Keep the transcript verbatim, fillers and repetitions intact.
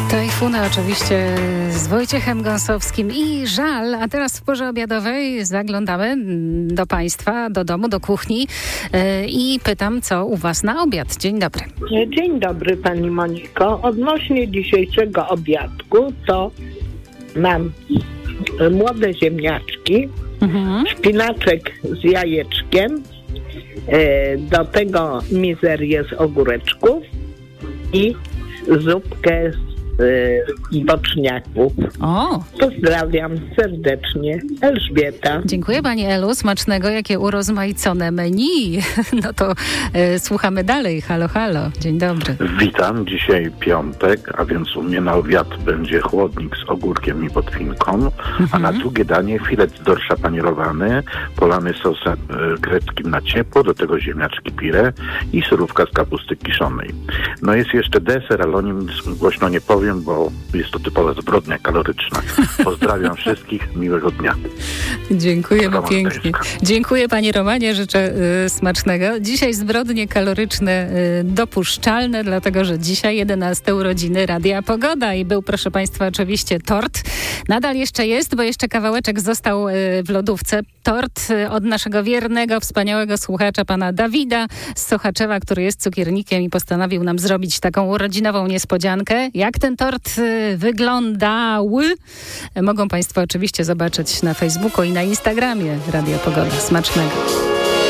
Tajfuna oczywiście z Wojciechem Gąsowskim i Żal, a teraz w porze obiadowej zaglądamy do Państwa, do domu, do kuchni yy, i pytam, co u Was na obiad. Dzień dobry. Dzień dobry Pani Moniko. Odnośnie dzisiejszego obiadku to mam młode ziemniaczki, mhm. szpinaczek z jajeczkiem, yy, do tego mizerię z ogóreczków i zupkę z y, boczniaków. O! Pozdrawiam serdecznie. Elżbieta. Dziękuję Pani Elu. Smacznego, jakie urozmaicone menu. No to y, słuchamy dalej. Halo, halo. Dzień dobry. Witam. Dzisiaj piątek, a więc u mnie na obiad będzie chłodnik z ogórkiem i botwinką, mhm. a na drugie danie filet dorsza panierowany, polany sosem y, greckim na ciepło, do tego ziemniaczki pire i surówka z kapusty kiszonej. No jest jeszcze deser, ale o nim głośno nie powiem, bo jest to typowa zbrodnia kaloryczna. Pozdrawiam wszystkich, miłego dnia. Dziękujemy pięknie. Dziękuję Panie Romanie, życzę y, smacznego. Dzisiaj zbrodnie kaloryczne y, dopuszczalne, dlatego że dzisiaj jedenaste urodziny Radia Pogoda i był, proszę Państwa, oczywiście tort. Nadal jeszcze jest, bo jeszcze kawałeczek został y, w lodówce. Tort y, od naszego wiernego, wspaniałego słuchacza, pana Dawida z Sochaczewa, który jest cukiernikiem i postanowił nam zrobić taką urodzinową niespodziankę. Jak ten tort y, wyglądał? Mogą Państwo oczywiście zobaczyć na Facebooku i na Instagramie Radia Pogoda. Smacznego.